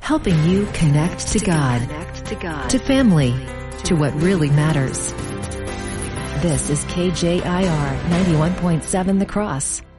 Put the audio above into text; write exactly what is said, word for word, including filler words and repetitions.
helping you connect to God, to family, to what really matters. This is K J I R ninety-one point seven The Cross.